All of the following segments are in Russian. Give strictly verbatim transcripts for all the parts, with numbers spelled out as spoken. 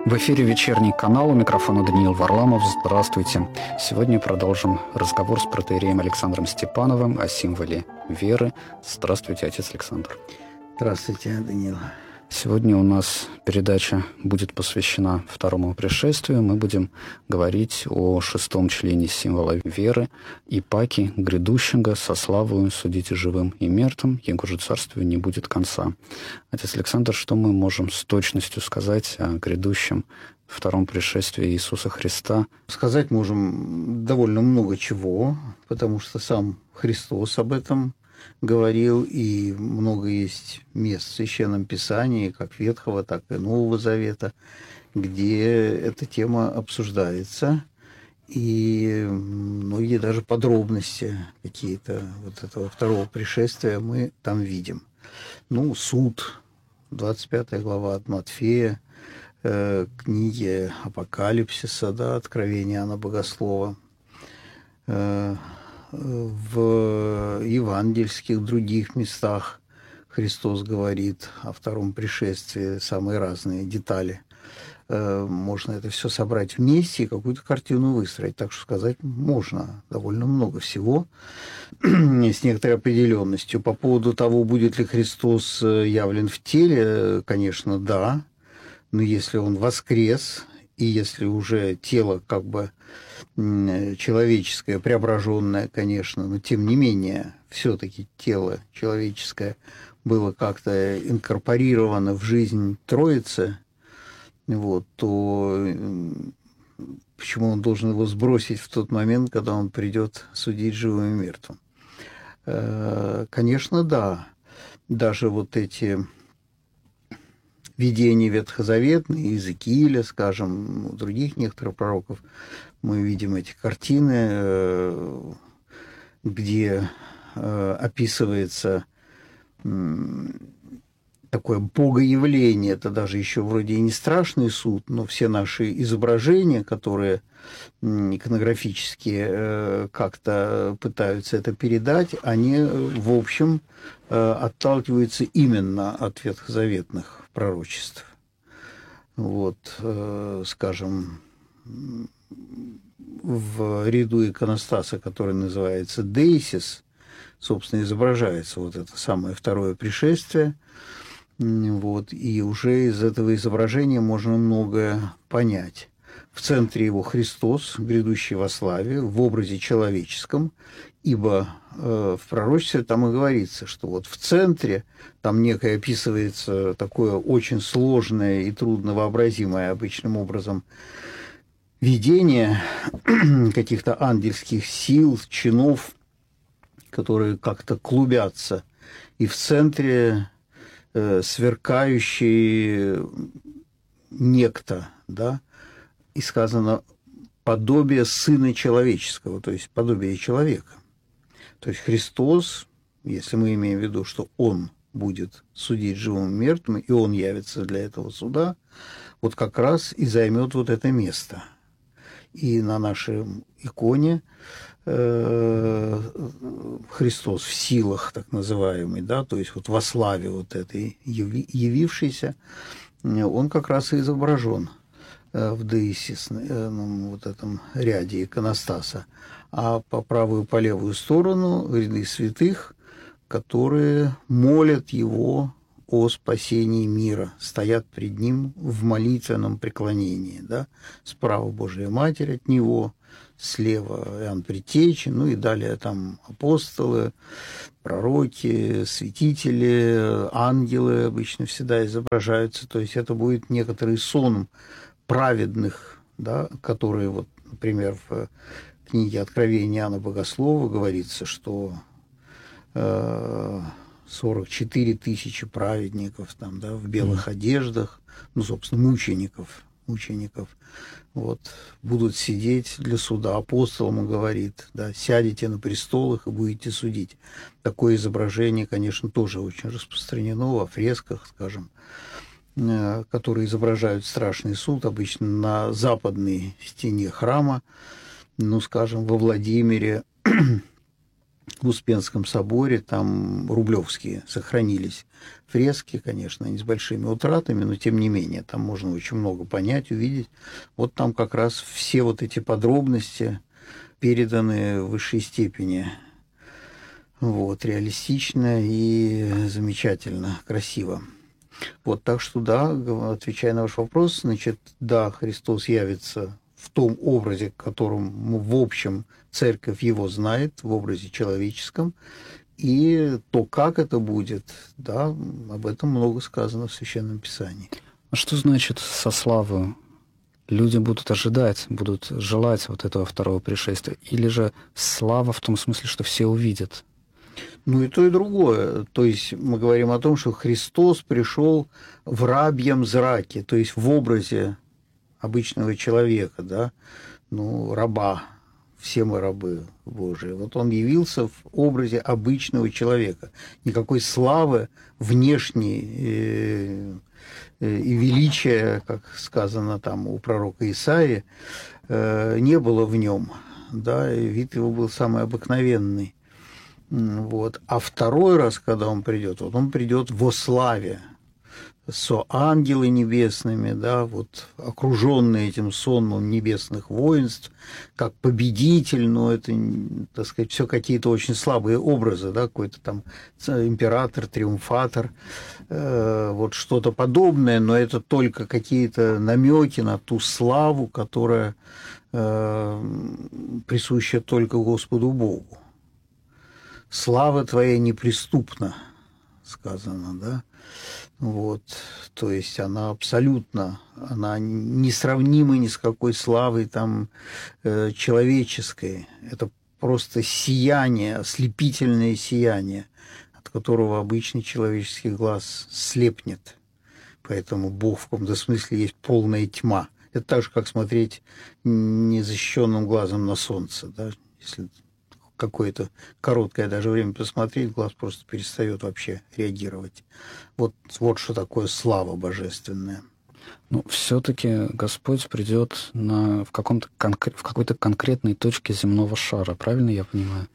В эфире вечерний канал, у микрофона Даниил Варламов. Здравствуйте. Сегодня продолжим разговор с протоиереем Александром Степановым о символе веры. Здравствуйте, отец Александр. Здравствуйте, Даниил. Сегодня у нас передача будет посвящена второму пришествию. Мы будем говорить о шестом члене символа веры и паки грядущего со славою судите живым и мертвым, его же царствию не будет конца. Отец Александр, что мы можем с точностью сказать о грядущем втором пришествии Иисуса Христа? Сказать можем довольно много чего, потому что сам Христос об этом говорил, и много есть мест в Священном Писании, как Ветхого, так и Нового Завета, где эта тема обсуждается, и многие даже подробности какие-то вот этого второго пришествия мы там видим. Ну, суд, двадцать пятая глава от Матфея, э, книги Апокалипсиса, да, Откровения Иоанна Богослова, э, в евангельских других местах Христос говорит о втором пришествии, самые разные детали. Можно это все собрать вместе и какую-то картину выстроить. Так что сказать можно довольно много всего с некоторой определенностью. По поводу того, будет ли Христос явлен в теле, конечно, да. Но если Он воскрес, и если уже тело как бы человеческое, преображенное, конечно, но тем не менее, все-таки тело человеческое было как-то инкорпорировано в жизнь Троицы, вот, то почему он должен его сбросить в тот момент, когда он придет судить живым и мертвым? Конечно, да. Даже вот эти видения ветхозаветные, Иезекииля, скажем, других некоторых пророков, мы видим эти картины, где описывается такое богоявление. Это даже еще вроде и не страшный суд, но все наши изображения, которые иконографические как-то пытаются это передать, они, в общем, отталкиваются именно от ветхозаветных пророчеств. Вот, скажем, в ряду иконостаса, который называется «Деисис», собственно, изображается вот это самое второе пришествие. Вот, и уже из этого изображения можно многое понять. В центре его Христос, грядущий во славе, в образе человеческом, ибо э, в пророчестве там и говорится, что вот в центре там некое описывается такое очень сложное и трудно вообразимое обычным образом видение каких-то ангельских сил, чинов, которые как-то клубятся, и в центре э, сверкающий некто, да, и сказано подобие Сына Человеческого, то есть подобие человека. То есть Христос, если мы имеем в виду, что Он будет судить живым и мертвым, и Он явится для этого суда, вот как раз и займет вот это место. И на нашей иконе э, Христос в силах, так называемый, да, то есть вот во славе вот этой явившейся, Он как раз и изображен в деисисном вот этом ряде иконостаса, а по правую и по левую сторону ряды святых, которые молят его о спасении мира, стоят пред ним в молитвенном преклонении, да? Справа Божия Матерь от него, слева Иоанн Предтеча, ну и далее там апостолы, пророки, святители, ангелы обычно всегда изображаются, то есть это будет некоторый сон праведных, да, которые, вот, например, в книге Откровения Иоанна Богослова говорится, что э, сорок четыре тысячи праведников там, да, в белых mm. одеждах, ну, собственно, мучеников, мучеников, вот, будут сидеть для суда. Апостолам он говорит, да, сядете на престолах и будете судить. Такое изображение, конечно, тоже очень распространено во фресках, скажем, которые изображают страшный суд, обычно на западной стене храма, ну, скажем, во Владимире в Успенском соборе, там рублевские сохранились фрески, конечно, они с большими утратами, но тем не менее, там можно очень много понять, увидеть. Вот там как раз все вот эти подробности переданы в высшей степени. Вот, реалистично и замечательно, красиво. Вот, так что, да, отвечая на ваш вопрос, значит, да, Христос явится в том образе, которым, в общем, церковь его знает, в образе человеческом, и то, как это будет, да, об этом много сказано в Священном Писании. А что значит со славою? Люди будут ожидать, будут желать вот этого второго пришествия? Или же слава в том смысле, что все увидят? Ну и то, и другое. То есть мы говорим о том, что Христос пришел в рабьем зраке, то есть в образе обычного человека, да, ну, раба. Все мы рабы Божии. Вот он явился в образе обычного человека. Никакой славы внешней и, и величия, как сказано там у пророка Исаии, не было в нем. Да, и вид его был самый обыкновенный. Вот. А второй раз, когда он придет, вот он придет во славе, со ангелы небесными, да, вот окруженные этим сонмом небесных воинств, как победитель, но это, так сказать, все какие-то очень слабые образы, да, какой-то там император, триумфатор, э, вот что-то подобное, но это только какие-то намеки на ту славу, которая э, присуща только Господу Богу. Слава твоя неприступна, сказано, да. Вот, то есть она абсолютно, она несравнима ни с какой славой там э, человеческой. Это просто сияние, ослепительное сияние, от которого обычный человеческий глаз слепнет. Поэтому Бог в каком-то смысле есть полная тьма. Это так же, как смотреть незащищенным глазом на солнце, да, если какое-то короткое даже время посмотреть, глаз просто перестает вообще реагировать. Вот, вот что такое слава божественная. Ну, все-таки Господь придет на, в, каком-то конкр... в какой-то конкретной точке земного шара, правильно я понимаю?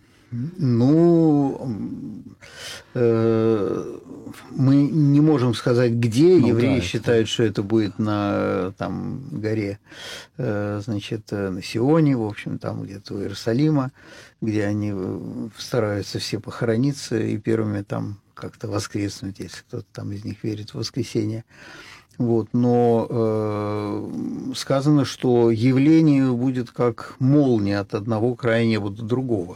Ну, э, мы не можем сказать, где. Ну, евреи да, считают, это... что это будет на там, горе, э, значит, на Сионе, в общем, там где-то у Иерусалима, где они стараются все похорониться и первыми там как-то воскреснуть, если кто-то там из них верит в воскресение. Вот, но э, сказано, что явление будет как молния от одного края неба до другого.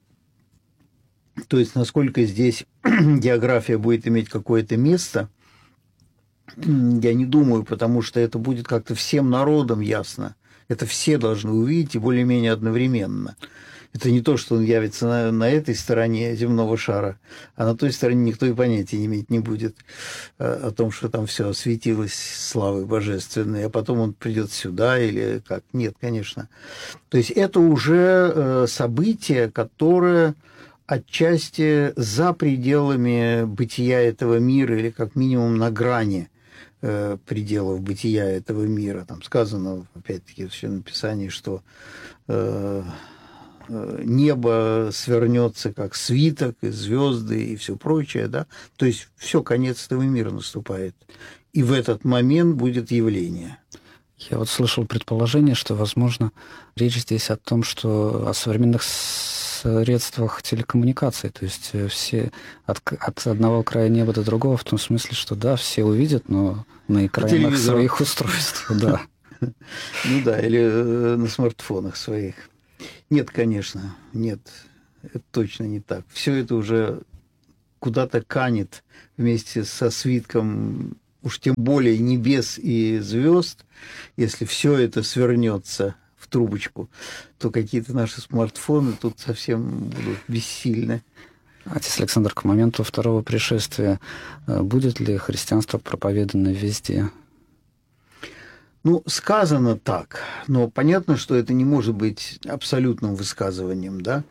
То есть, насколько здесь география будет иметь какое-то место, я не думаю, потому что это будет как-то всем народам ясно. Это все должны увидеть и более-менее одновременно. Это не то, что он явится на, на этой стороне земного шара, а на той стороне никто и понятия не иметь не будет о том, что там все осветилось славой божественной, а потом он придет сюда или как. Нет, конечно. То есть это уже событие, которое отчасти за пределами бытия этого мира или как минимум на грани э, пределов бытия этого мира. Там сказано, опять-таки, в Священном Писании, что э, э, небо свернется как свиток, и звезды, и все прочее, да. То есть все, конец этого мира наступает. И в этот момент будет явление. Я вот слышал предположение, что, возможно, речь здесь о том, что о современных средствах телекоммуникации, то есть все от, от одного края неба до другого, в том смысле, что да, все увидят, но на экранах своих устройств, да. Ну да, или на смартфонах своих. Нет, конечно, нет, это точно не так. Все это уже куда-то канет вместе со свитком, уж тем более небес и звезд, если все это свернется в трубочку, то какие-то наши смартфоны тут совсем будут бессильны. Отец Александр, к моменту второго пришествия будет ли христианство проповедано везде? Ну, сказано так, но понятно, что это не может быть абсолютным высказыванием, да?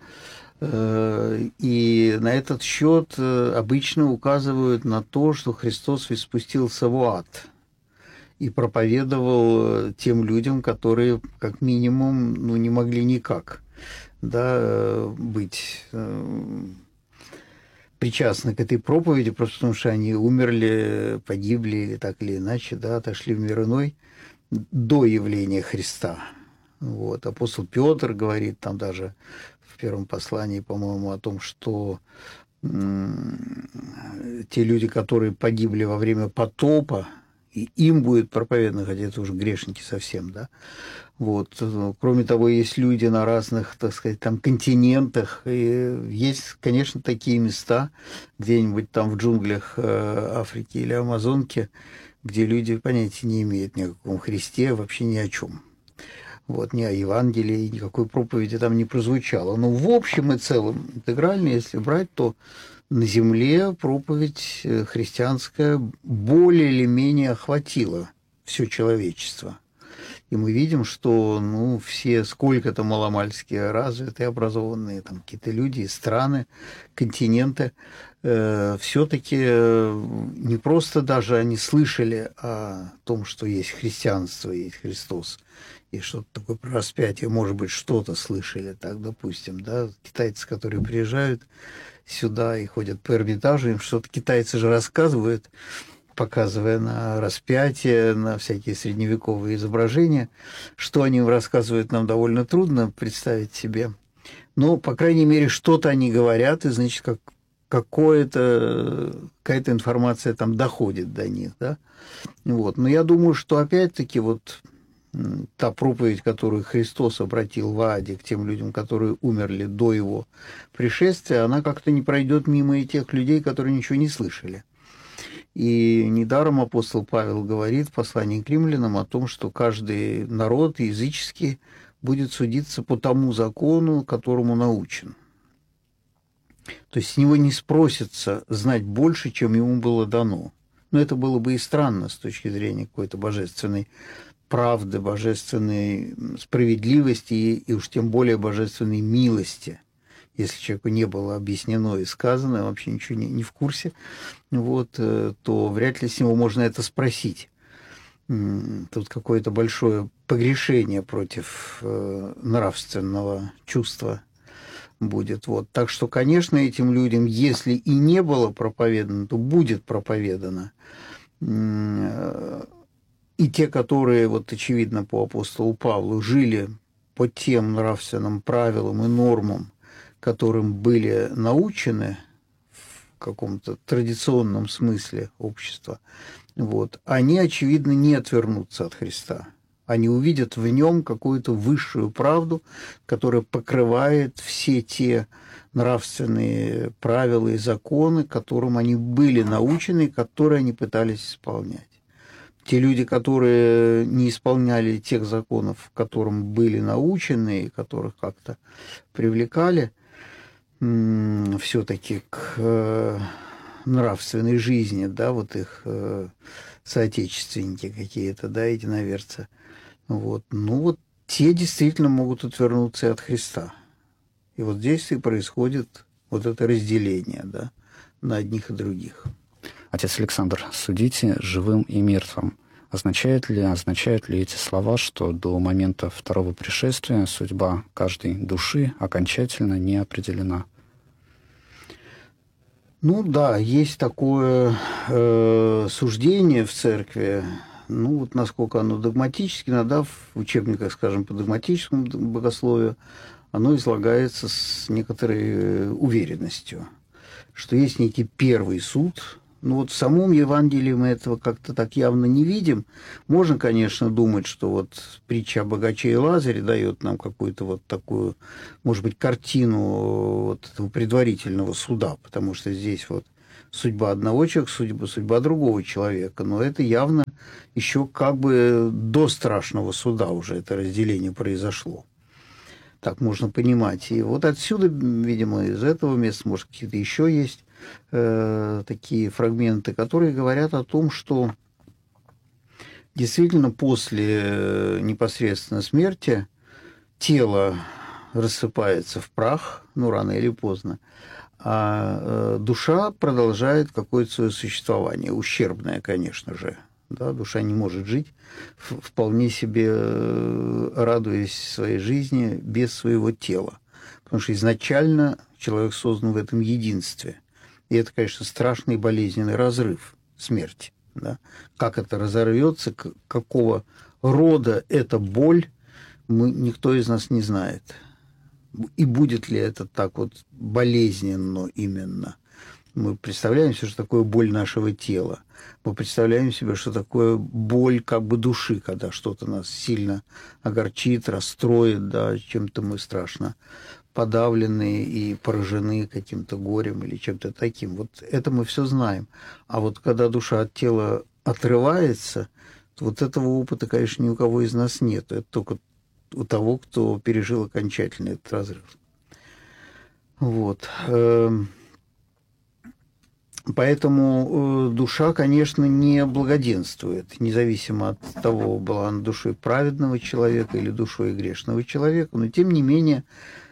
И на этот счет обычно указывают на то, что Христос ведь спустился в ад и проповедовал тем людям, которые, как минимум, ну, не могли никак да, быть причастны к этой проповеди, просто потому что они умерли, погибли или так или иначе, да, отошли в мир иной до явления Христа. Вот. Апостол Петр говорит там даже в первом послании, по-моему, о том, что м- те люди, которые погибли во время потопа, и им будет проповедано, хотя это уже грешники совсем, да. Вот. Кроме того, есть люди на разных, так сказать, там континентах. И есть, конечно, такие места, где-нибудь там в джунглях Африки или Амазонки, где люди понятия не имеют ни о каком Христе, вообще ни о чем. Вот, ни о Евангелии, никакой проповеди там не прозвучало. Но в общем и целом, интегрально, если брать, то на земле проповедь христианская более или менее охватила все человечество. И мы видим, что ну, все сколько-то маломальски развитые, образованные там какие-то люди, страны, континенты, э, все-таки не просто даже они слышали о том, что есть христианство, есть Христос, и что-то такое про распятие, может быть, что-то слышали, так, допустим, да, китайцы, которые приезжают сюда и ходят по Эрмитажу, им что-то китайцы же рассказывают, показывая на распятие, на всякие средневековые изображения. Что они им рассказывают, нам довольно трудно представить себе. Но, по крайней мере, что-то они говорят, и, значит, как, какое-то, какая-то информация там доходит до них. Да? Вот. Но я думаю, что, опять-таки, вот та проповедь, которую Христос обратил в Аде к тем людям, которые умерли до Его пришествия, она как-то не пройдет мимо и тех людей, которые ничего не слышали. И недаром апостол Павел говорит в послании к римлянам о том, что каждый народ языческий будет судиться по тому закону, которому научен. То есть с него не спросится знать больше, чем ему было дано. Но это было бы и странно с точки зрения какой-то божественной правды, божественной справедливости и, и уж тем более божественной милости. Если человеку не было объяснено и сказано, вообще ничего не, не в курсе, вот, то вряд ли с него можно это спросить. Тут какое-то большое погрешение против э, нравственного чувства будет. Вот. Так что, конечно, этим людям, если и не было проповедано, то будет проповедано. И те, которые, вот очевидно, по апостолу Павлу, жили по тем нравственным правилам и нормам, которым были научены в каком-то традиционном смысле общества, вот, они, очевидно, не отвернутся от Христа. Они увидят в нем какую-то высшую правду, которая покрывает все те нравственные правила и законы, которым они были научены и которые они пытались исполнять. Те люди, которые не исполняли тех законов, которым были научены и которых как-то привлекали м- все-таки к э, нравственной жизни, да, вот их э, соотечественники какие-то, да, единоверцы, вот, ну вот те действительно могут отвернуться от Христа. И вот здесь и происходит вот это разделение, да, на одних и других. Отец Александр, судите живым и мертвым. Означает ли, означают ли эти слова, что до момента второго пришествия судьба каждой души окончательно не определена? Ну да, есть такое э, суждение в церкви, ну вот насколько оно догматически, иногда в учебниках, скажем, по догматическому богословию, оно излагается с некоторой уверенностью, что есть некий первый суд. Ну вот в самом Евангелии мы этого как-то так явно не видим. Можно, конечно, думать, что вот притча о богаче и Лазаре дает нам какую-то вот такую, может быть, картину вот этого предварительного суда, потому что здесь вот судьба одного человека, судьба, судьба другого человека. Но это явно еще как бы до страшного суда уже это разделение произошло. Так можно понимать. И вот отсюда, видимо, из этого места, может, какие-то еще есть э, такие фрагменты, которые говорят о том, что действительно после непосредственно смерти тело рассыпается в прах, ну, рано или поздно, а э, душа продолжает какое-то свое существование, ущербное, конечно же. Да, душа не может жить, вполне себе радуясь своей жизни без своего тела. Потому что изначально человек создан в этом единстве. И это, конечно, страшный болезненный разрыв, смерть. Да? Как это разорвется, какого рода эта боль, мы, никто из нас не знает. И будет ли это так вот болезненно именно. Мы представляем себе, что такое боль нашего тела. Мы представляем себе, что такое боль как бы души, когда что-то нас сильно огорчит, расстроит, да, чем-то мы страшно подавлены и поражены каким-то горем или чем-то таким. Вот это мы все знаем. А вот когда душа от тела отрывается, то вот этого опыта, конечно, ни у кого из нас нет. Это только у того, кто пережил окончательно этот разрыв. Вот. Поэтому душа, конечно, не благоденствует, независимо от того, была она душой праведного человека или душой грешного человека, но тем не менее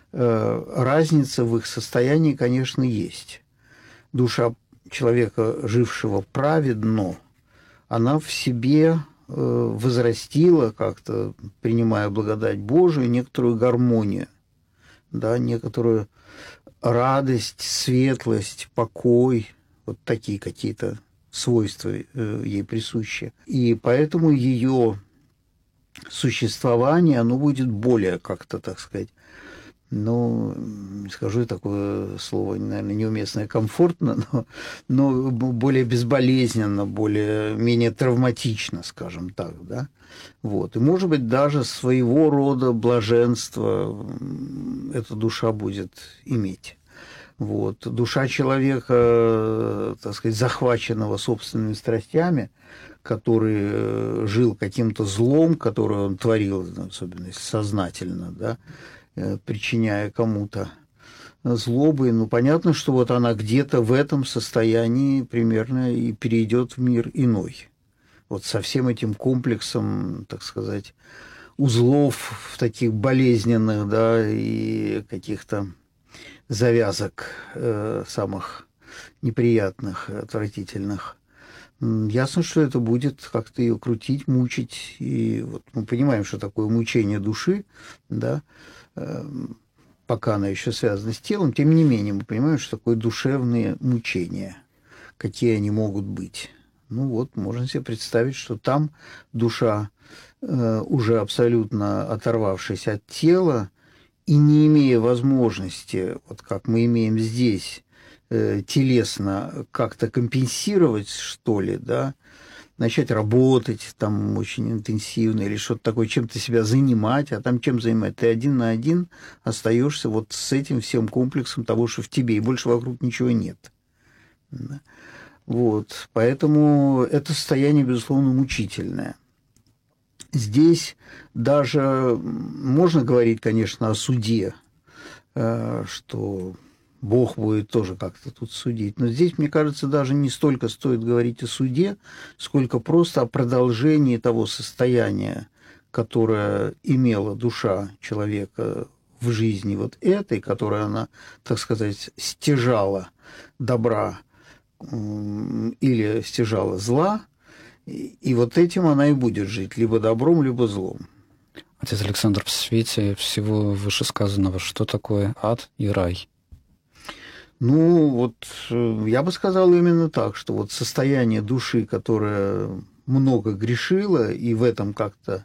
разница в их состоянии, конечно, есть. Душа человека, жившего праведно, она в себе возрастила как-то, принимая благодать Божию, некоторую гармонию, да, некоторую радость, светлость, покой, вот такие какие-то свойства ей присущи. И поэтому ее существование, оно будет более как-то, так сказать, ну, скажу такое слово, наверное, неуместное, комфортно, но, но более безболезненно, более, менее травматично, скажем так, да. Вот. И, может быть, даже своего рода блаженство эта душа будет иметь. Вот. Душа человека, так сказать, захваченного собственными страстями, который жил каким-то злом, который он творил, особенно сознательно, да, причиняя кому-то злобы, ну, понятно, что вот она где-то в этом состоянии примерно и перейдет в мир иной. Вот со всем этим комплексом, так сказать, узлов таких болезненных, да, и каких-то завязок э, самых неприятных, отвратительных. Ясно, что это будет как-то ее крутить, мучить. И вот мы понимаем, что такое мучение души, да, пока она еще связана с телом, тем не менее мы понимаем, что такое душевные мучения, какие они могут быть. Ну вот, можно себе представить, что там душа, уже абсолютно оторвавшись от тела и не имея возможности, вот как мы имеем здесь, телесно как-то компенсировать, что ли, да, начать работать там очень интенсивно или что-то такое, чем-то себя занимать, а там чем занимать? Ты один на один остаешься вот с этим всем комплексом того, что в тебе, и больше вокруг ничего нет. Вот. Поэтому это состояние, безусловно, мучительное. Здесь даже можно говорить, конечно, о суде, что Бог будет тоже как-то тут судить. Но здесь, мне кажется, даже не столько стоит говорить о суде, сколько просто о продолжении того состояния, которое имела душа человека в жизни вот этой, которое она, так сказать, стяжала добра или стяжала зла, и вот этим она и будет жить, либо добром, либо злом. Отец Александр, в свете всего вышесказанного, что такое ад и рай? Ну, вот я бы сказал именно так, что вот состояние души, которая много грешила, и в этом как-то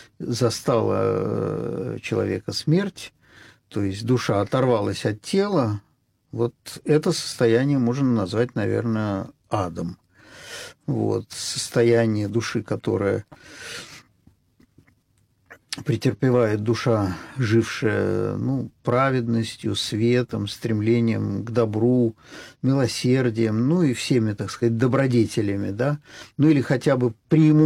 застала человека смерть, то есть душа оторвалась от тела, вот это состояние можно назвать, наверное, адом. Вот, состояние души, которая претерпевает душа, жившая, ну, праведностью, светом, стремлением к добру, милосердием, ну и всеми, так сказать, добродетелями, да, ну или хотя бы преимущественно